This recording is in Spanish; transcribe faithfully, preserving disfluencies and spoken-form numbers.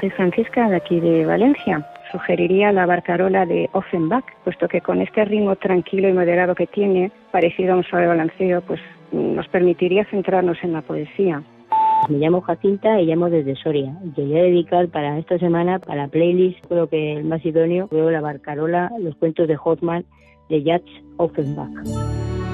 soy Francisca, de aquí de Valencia. Sugeriría la barcarola de Offenbach, puesto que con este ritmo tranquilo y moderado que tiene, parecido a un suave balanceo, pues nos permitiría centrarnos en la poesía. Me llamo Jacinta y llamo desde Soria. Quería dedicar para esta semana, para la playlist, creo que el más idóneo, veo la barcarola, los cuentos de Hoffmann de Jacques Offenbach.